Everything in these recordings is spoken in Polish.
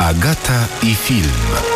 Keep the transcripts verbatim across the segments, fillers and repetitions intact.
Agata i film.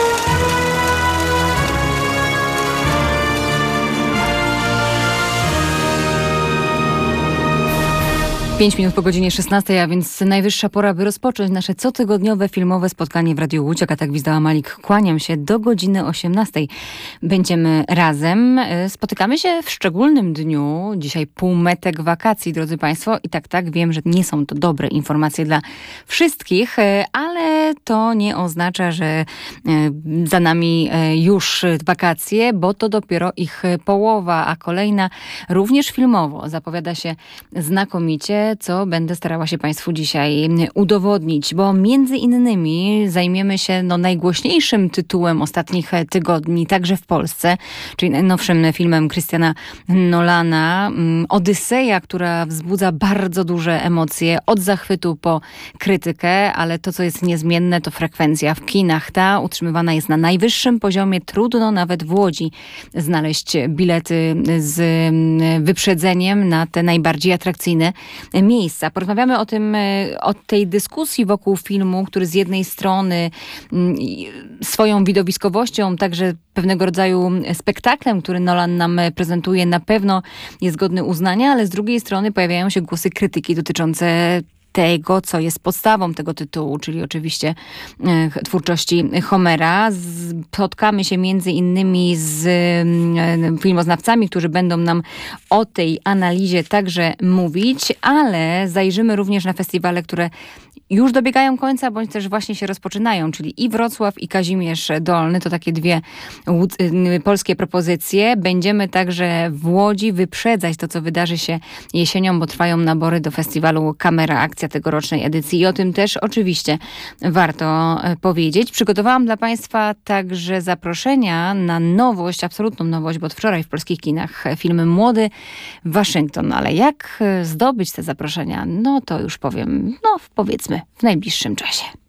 Pięć minut po godzinie szesnastej, a więc najwyższa pora, by rozpocząć nasze cotygodniowe filmowe spotkanie w Radiu Łódź. Agata Gwizdała-Malik, kłaniam się do godziny osiemnastej. Będziemy razem. Spotykamy się w szczególnym dniu. Dzisiaj półmetek wakacji, drodzy Państwo. I tak, tak, wiem, że nie są to dobre informacje dla wszystkich, ale to nie oznacza, że za nami już wakacje, bo to dopiero ich połowa, a kolejna również filmowo zapowiada się znakomicie, co będę starała się Państwu dzisiaj udowodnić, bo między innymi zajmiemy się no, najgłośniejszym tytułem ostatnich tygodni, także w Polsce, czyli najnowszym filmem Christiana Nolana, Odyseja, która wzbudza bardzo duże emocje, od zachwytu po krytykę, ale to, co jest niezmienne, to frekwencja w kinach. Ta utrzymywana jest na najwyższym poziomie. Trudno nawet w Łodzi znaleźć bilety z wyprzedzeniem na te najbardziej atrakcyjne miejsca. Porozmawiamy o tym, o tej dyskusji wokół filmu, który z jednej strony swoją widowiskowością, także pewnego rodzaju spektaklem, który Nolan nam prezentuje, na pewno jest godny uznania, ale z drugiej strony pojawiają się głosy krytyki dotyczące tego, co jest podstawą tego tytułu, czyli oczywiście e, twórczości Homera. Spotkamy się między innymi z e, filmoznawcami, którzy będą nam o tej analizie także mówić, ale zajrzymy również na festiwale, które już dobiegają końca, bądź też właśnie się rozpoczynają, czyli i Wrocław, i Kazimierz Dolny. To takie dwie łód- polskie propozycje. Będziemy także w Łodzi wyprzedzać to, co wydarzy się jesienią, bo trwają nabory do festiwalu Kamera Akcja tegorocznej edycji i o tym też oczywiście warto powiedzieć. Przygotowałam dla Państwa także zaproszenia na nowość, absolutną nowość, bo od wczoraj w polskich kinach film Młody Waszyngton. Ale jak zdobyć te zaproszenia? No to już powiem, no powiedzmy w najbliższym czasie.